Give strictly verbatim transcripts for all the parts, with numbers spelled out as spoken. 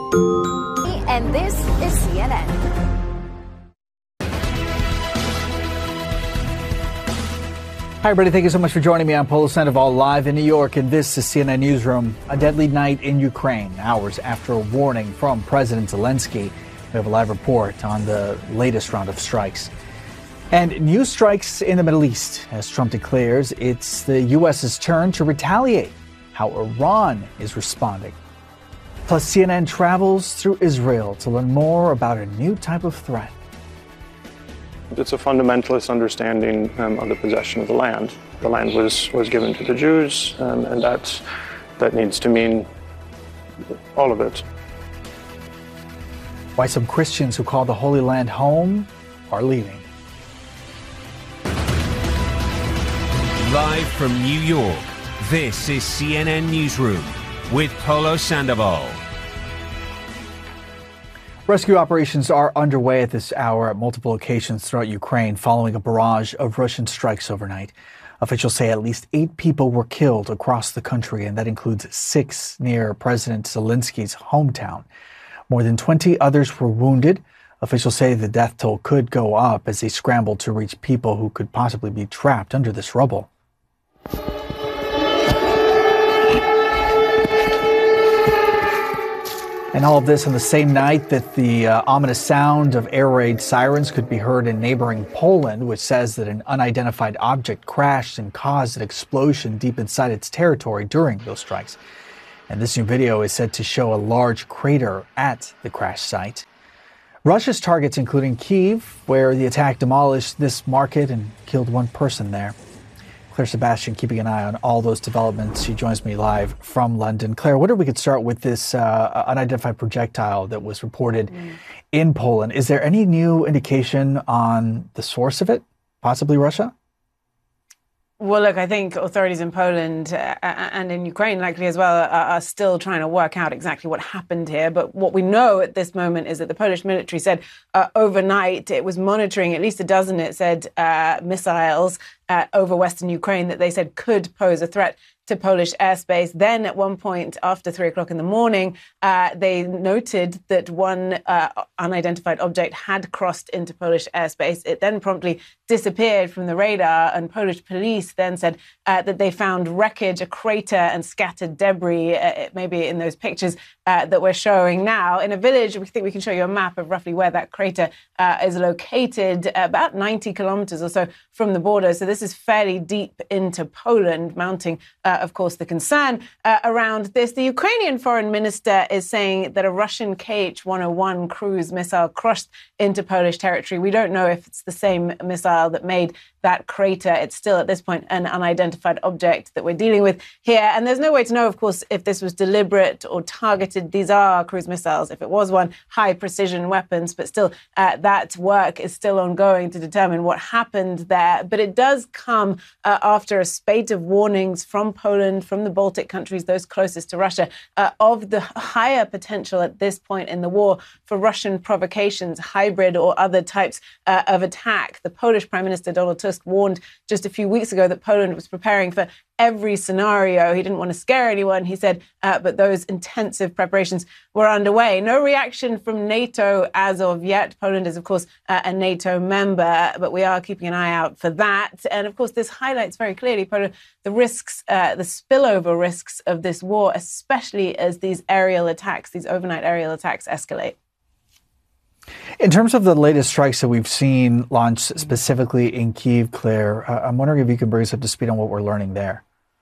And this is C N N. Hi, everybody. Thank you so much for joining me. I'm Polo Sandoval live in New York, and this is C N N Newsroom. A deadly night in Ukraine, hours after a warning from President Zelensky. We have a live report on the latest round of strikes. And new strikes in the Middle East as Trump declares it's the U S's turn to retaliate. How Iran is responding. Plus, C N N travels through Israel to learn more about a new type of threat. It's a fundamentalist understanding um, of the possession of the land. The land was, was given to the Jews, um, and that's, that needs to mean all of it. Why some Christians who call the Holy Land home are leaving. Live from New York, this is C N N Newsroom with Polo Sandoval. Rescue operations are underway at this hour at multiple locations throughout Ukraine following a barrage of Russian strikes overnight. Officials say at least eight people were killed across the country, and that includes six near President Zelensky's hometown. More than twenty others were wounded. Officials say the death toll could go up as they scramble to reach people who could possibly be trapped under this rubble. And all of this on the same night that the uh, ominous sound of air raid sirens could be heard in neighboring Poland, which says that an unidentified object crashed and caused an explosion deep inside its territory during those strikes. And this new video is said to show a large crater at the crash site. Russia's targets, including Kyiv, where the attack demolished this market and killed one person there. Claire Sebastian keeping an eye on all those developments. She joins me live from London. Claire, I wonder if we could start with this uh, unidentified projectile that was reported mm. in Poland. Is there any new indication on the source of it? Possibly Russia? Well, look, I think authorities in Poland uh, and in Ukraine, likely as well, are, are still trying to work out exactly what happened here. But what we know at this moment is that the Polish military said uh, overnight it was monitoring at least a dozen, it said, uh, missiles uh, over Western Ukraine that they said could pose a threat to Polish airspace. Then at one point after three o'clock in the morning, uh, they noted that one uh, unidentified object had crossed into Polish airspace. It then promptly disappeared from the radar, and Polish police then said uh, that they found wreckage, a crater and scattered debris, uh, maybe in those pictures uh, that we're showing now, in a village. We think we can show you a map of roughly where that crater uh, is located, about ninety kilometers or so from the border. So this is fairly deep into Poland, mounting uh, of course, the concern uh, around this. The Ukrainian foreign minister is saying that a Russian K H one oh one cruise missile crossed into Polish territory. We don't know if it's the same missile that made that crater. It's still, at this point, an unidentified object that we're dealing with here. And there's no way to know, of course, if this was deliberate or targeted. These are cruise missiles. If it was one, high precision weapons. But still, uh, that work is still ongoing to determine what happened there. But it does come uh, after a spate of warnings from Poland, from the Baltic countries, those closest to Russia, uh, of the higher potential at this point in the war for Russian provocations, hybrid or other types uh, of attack. The Polish Prime Minister, Donald Tusk, warned just a few weeks ago that Poland was preparing for every scenario. He didn't want to scare anyone, he said, uh, but those intensive preparations were underway. No reaction from NATO as of yet. Poland is, of course, uh, a NATO member, but we are keeping an eye out for that. And, of course, this highlights very clearly, Poland, the risks, uh, the spillover risks of this war, especially as these aerial attacks, these overnight aerial attacks escalate. In terms of the latest strikes that we've seen launched specifically in Kyiv, Claire, uh, I'm wondering if you can bring us up to speed on what we're learning there.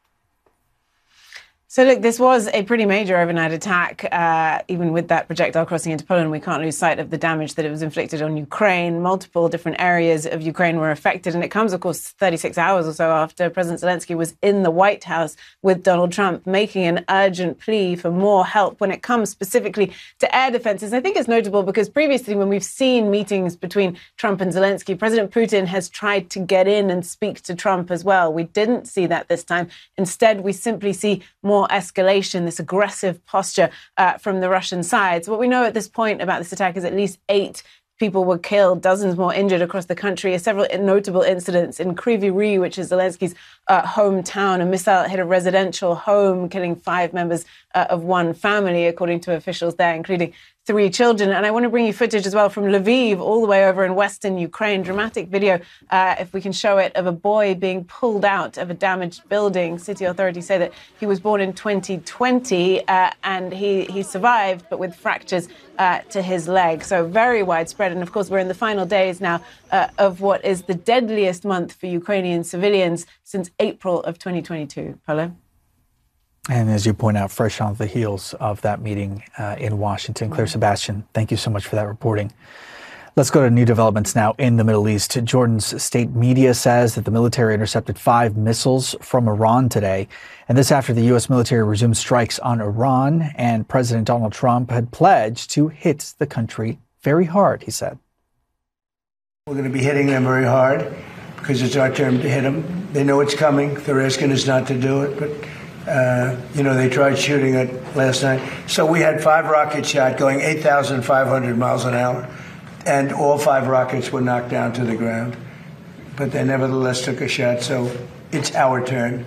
So, look, this was a pretty major overnight attack. Uh, even with that projectile crossing into Poland, we can't lose sight of the damage that it was inflicted on Ukraine. Multiple different areas of Ukraine were affected. And it comes, of course, thirty-six hours or so after President Zelensky was in the White House with Donald Trump, making an urgent plea for more help when it comes specifically to air defenses. I think it's notable because previously, when we've seen meetings between Trump and Zelensky, President Putin has tried to get in and speak to Trump as well. We didn't see that this time. Instead, we simply see more escalation, this aggressive posture uh, from the Russian side. So what we know at this point about this attack is at least eight people were killed, dozens more injured across the country. Several notable incidents in Kryvyi Rih, which is Zelensky's uh, hometown. A missile hit a residential home, killing five members uh, of one family, according to officials there, including three children. And I want to bring you footage as well from Lviv, all the way over in western Ukraine. Dramatic video, uh, if we can show it, of a boy being pulled out of a damaged building. City authorities say that he was born in twenty twenty uh, and he, he survived, but with fractures uh, to his leg. So very widespread. And of course, we're in the final days now uh, of what is the deadliest month for Ukrainian civilians since April of twenty twenty-two. Polo? And as you point out, fresh on the heels of that meeting uh, in Washington. Claire Sebastian, thank you so much for that reporting. Let's go to new developments now in the Middle East. Jordan's state media says that the military intercepted five missiles from Iran today. And this after the U S military resumed strikes on Iran, and President Donald Trump had pledged to hit the country very hard, he said. We're going to be hitting them very hard because it's our turn to hit them. They know it's coming. They're asking us not to do it, but Uh, you know, they tried shooting it last night. So we had five rockets shot going eight thousand five hundred miles an hour, and all five rockets were knocked down to the ground. But they nevertheless took a shot, so it's our turn.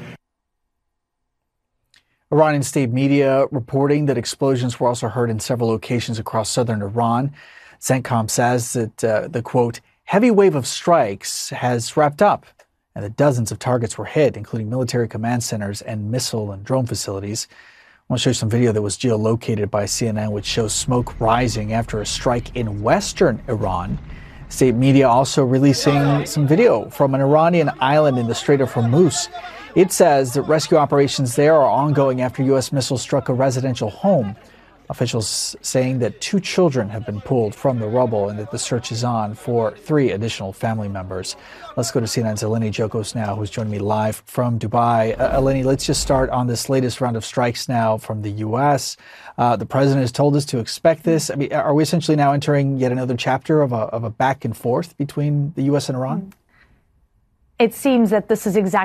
Iranian state media reporting that explosions were also heard in several locations across southern Iran. CENTCOM says that uh, the, quote, heavy wave of strikes has wrapped up, and that dozens of targets were hit, including military command centers and missile and drone facilities. I want to show you some video that was geolocated by C N N, which shows smoke rising after a strike in western Iran. State media also releasing some video from an Iranian island in the Strait of Hormuz. It says that rescue operations there are ongoing after U S missiles struck a residential home. Officials saying that two children have been pulled from the rubble and that the search is on for three additional family members. Let's go to C N N's Eleni Jokos now, who's joining me live from Dubai. Uh, Eleni, let's just start on this latest round of strikes now from the U S. Uh, the president has told us to expect this. I mean, are we essentially now entering yet another chapter of a, of a back and forth between the U S and Iran? It seems that this is exactly